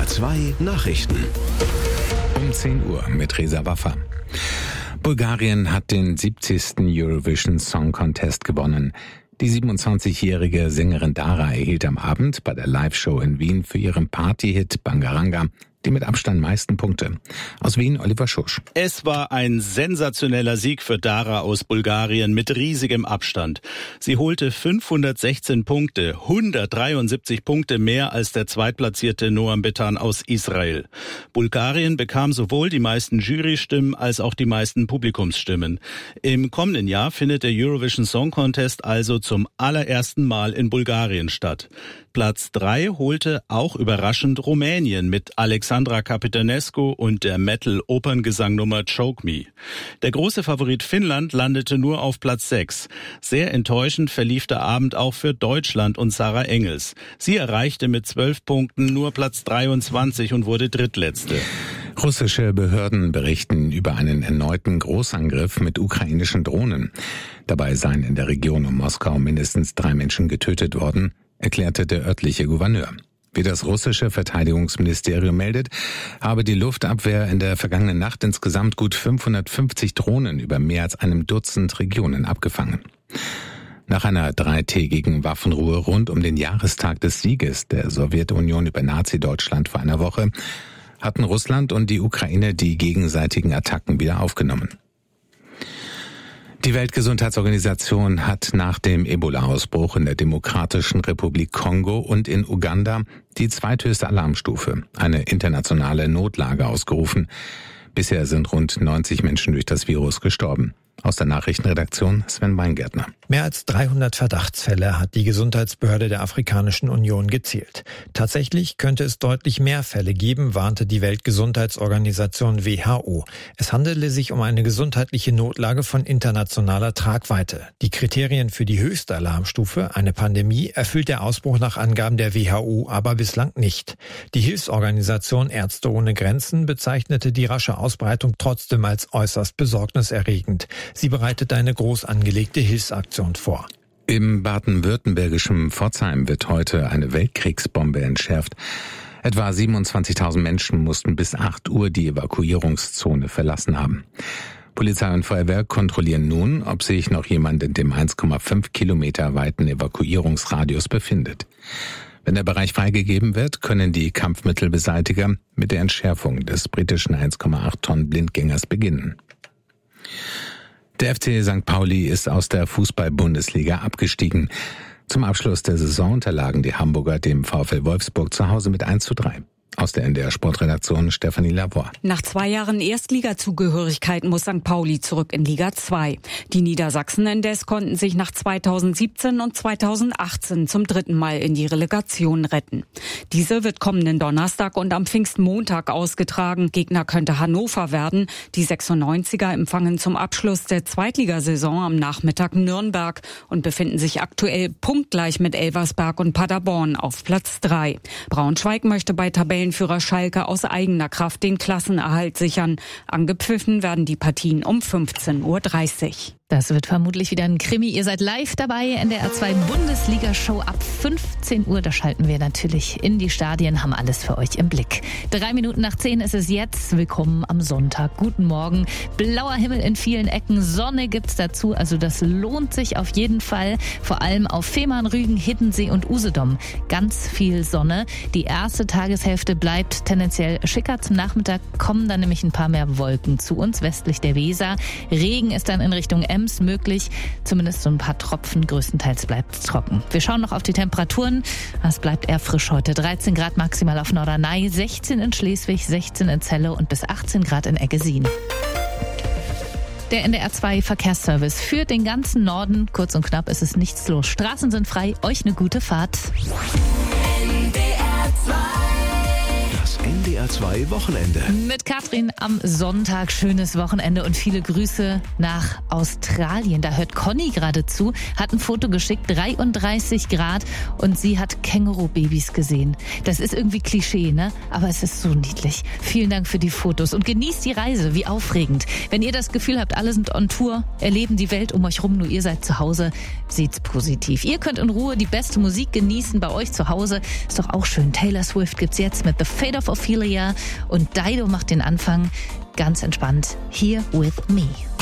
NDR 2 Nachrichten. Um 10 Uhr mit Reza Waffa. Bulgarien hat den 70. Eurovision Song Contest gewonnen. Die 27-jährige Sängerin Dara erhielt am Abend bei der Live-Show in Wien für ihren Party-Hit Bangaranga die mit Abstand meisten Punkte. Aus Wien, Oliver Schusch. Es war ein sensationeller Sieg für Dara aus Bulgarien mit riesigem Abstand. Sie holte 516 Punkte, 173 Punkte mehr als der zweitplatzierte Noam Betan aus Israel. Bulgarien bekam sowohl die meisten Jurystimmen als auch die meisten Publikumsstimmen. Im kommenden Jahr findet der Eurovision Song Contest also zum allerersten Mal in Bulgarien statt. Platz 3 holte auch überraschend Rumänien mit Alexandra Capitanescu und der Metal-Operngesangnummer Choke Me. Der große Favorit Finnland landete nur auf Platz 6. Sehr enttäuschend verlief der Abend auch für Deutschland und Sarah Engels. Sie erreichte mit 12 Punkten nur Platz 23 und wurde drittletzte. Russische Behörden berichten über einen erneuten Großangriff mit ukrainischen Drohnen. Dabei seien in der Region um Moskau mindestens 3 Menschen getötet worden, erklärte der örtliche Gouverneur. Wie das russische Verteidigungsministerium meldet, habe die Luftabwehr in der vergangenen Nacht insgesamt gut 550 Drohnen über mehr als einem Dutzend Regionen abgefangen. Nach einer 3-tägigen Waffenruhe rund um den Jahrestag des Sieges der Sowjetunion über Nazi-Deutschland vor einer Woche hatten Russland und die Ukraine die gegenseitigen Attacken wieder aufgenommen. Die Weltgesundheitsorganisation hat nach dem Ebola-Ausbruch in der Demokratischen Republik Kongo und in Uganda die zweithöchste Alarmstufe, eine internationale Notlage, ausgerufen. Bisher sind rund 90 Menschen durch das Virus gestorben. Aus der Nachrichtenredaktion Sven Weingärtner. Mehr als 300 Verdachtsfälle hat die Gesundheitsbehörde der Afrikanischen Union gezählt. Tatsächlich könnte es deutlich mehr Fälle geben, warnte die Weltgesundheitsorganisation WHO. Es handele sich um eine gesundheitliche Notlage von internationaler Tragweite. Die Kriterien für die höchste Alarmstufe, eine Pandemie, erfüllt der Ausbruch nach Angaben der WHO aber bislang nicht. Die Hilfsorganisation Ärzte ohne Grenzen bezeichnete die rasche Ausbreitung trotzdem als äußerst besorgniserregend. Sie bereitet eine groß angelegte Hilfsaktion vor. Im baden-württembergischen Pforzheim wird heute eine Weltkriegsbombe entschärft. Etwa 27.000 Menschen mussten bis 8 Uhr die Evakuierungszone verlassen haben. Polizei und Feuerwehr kontrollieren nun, ob sich noch jemand in dem 1,5 Kilometer weiten Evakuierungsradius befindet. Wenn der Bereich freigegeben wird, können die Kampfmittelbeseitiger mit der Entschärfung des britischen 1,8 Tonnen Blindgängers beginnen. Der FC St. Pauli ist aus der Fußball-Bundesliga abgestiegen. Zum Abschluss der Saison unterlagen die Hamburger dem VfL Wolfsburg zu Hause mit 1:3. Aus der NDR-Sportredaktion Stefanie Lavor. Nach 2 Jahren Erstligazugehörigkeit muss St. Pauli zurück in Liga 2. Die Niedersachsen indes konnten sich nach 2017 und 2018 zum 3. Mal in die Relegation retten. Diese wird kommenden Donnerstag und am Pfingstmontag ausgetragen. Gegner könnte Hannover werden. Die 96er empfangen zum Abschluss der Zweitligasaison am Nachmittag Nürnberg und befinden sich aktuell punktgleich mit Elversberg und Paderborn auf Platz 3. Braunschweig möchte bei Tabellenführer Schalke aus eigener Kraft den Klassenerhalt sichern. Angepfiffen werden die Partien um 15:30 Uhr. Das wird vermutlich wieder ein Krimi. Ihr seid live dabei in der R2 Bundesliga-Show ab 15 Uhr. Da schalten wir natürlich in die Stadien, haben alles für euch im Blick. 3 Minuten nach 10 ist es jetzt. Willkommen am Sonntag. Guten Morgen. Blauer Himmel in vielen Ecken. Sonne gibt's dazu. Also das lohnt sich auf jeden Fall. Vor allem auf Fehmarn, Rügen, Hiddensee und Usedom. Ganz viel Sonne. Die erste Tageshälfte bleibt tendenziell schicker. Zum Nachmittag kommen dann nämlich ein paar mehr Wolken zu uns westlich der Weser. Regen ist dann in Richtung Ems möglich, zumindest so ein paar Tropfen, größtenteils bleibt es trocken. Wir schauen noch auf die Temperaturen, es bleibt eher frisch heute, 13 Grad maximal auf Norderney, 16 in Schleswig, 16 in Celle und bis 18 Grad in Eggesin. Der NDR 2 Verkehrsservice für den ganzen Norden, kurz und knapp ist es nichts los, Straßen sind frei, euch eine gute Fahrt. Das NDR A2 Wochenende. Mit Katrin am Sonntag. Schönes Wochenende und viele Grüße nach Australien. Da hört Conny gerade zu, hat ein Foto geschickt, 33 Grad und sie hat Känguru-Babys gesehen. Das ist irgendwie Klischee, ne? Aber es ist so niedlich. Vielen Dank für die Fotos und genießt die Reise. Wie aufregend. Wenn ihr das Gefühl habt, alle sind on Tour, erleben die Welt um euch rum, nur ihr seid zu Hause, seht's positiv. Ihr könnt in Ruhe die beste Musik genießen bei euch zu Hause. Ist doch auch schön. Taylor Swift gibt's jetzt mit The Fate of Ophelia und Dido macht den Anfang. Ganz entspannt. Here with me.